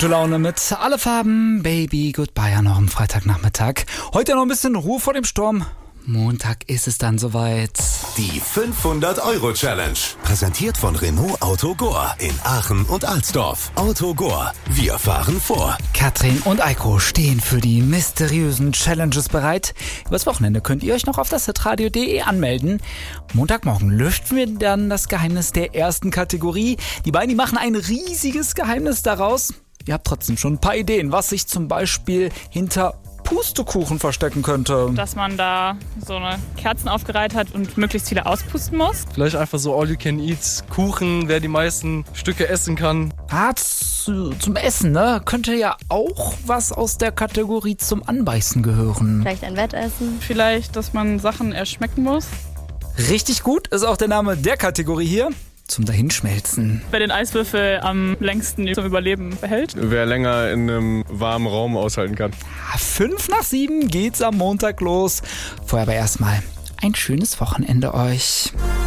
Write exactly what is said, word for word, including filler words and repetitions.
Gute Laune mit Alle Farben, Baby, Goodbye an eurem Freitagnachmittag. Heute noch ein bisschen Ruhe vor dem Sturm. Montag ist es dann soweit. Die fünfhundert-Euro-Challenge. Präsentiert von Renault Auto Gore in Aachen und Alsdorf. Auto Gore. Wir fahren vor. Katrin und Eiko stehen für die mysteriösen Challenges bereit. Übers Wochenende könnt ihr euch noch auf das hitradio punkt de anmelden. Montagmorgen lüften wir dann das Geheimnis der ersten Kategorie. Die beiden die machen ein riesiges Geheimnis daraus. Ihr habt trotzdem schon ein paar Ideen, was sich zum Beispiel hinter Pustekuchen verstecken könnte. Dass man da so eine Kerzen aufgereiht hat und möglichst viele auspusten muss. Vielleicht einfach so All-You-Can-Eat-Kuchen, wer die meisten Stücke essen kann. Ah, zu, zum Essen, ne? Könnte ja auch was aus der Kategorie zum Anbeißen gehören. Vielleicht ein Wettessen. Vielleicht, dass man Sachen erschmecken muss. Richtig gut ist auch der Name der Kategorie hier. Zum Dahinschmelzen. Wer den Eiswürfel am längsten zum Überleben behält. Wer länger in einem warmen Raum aushalten kann. Fünf nach sieben geht's am Montag los. Vorher aber erstmal ein schönes Wochenende euch.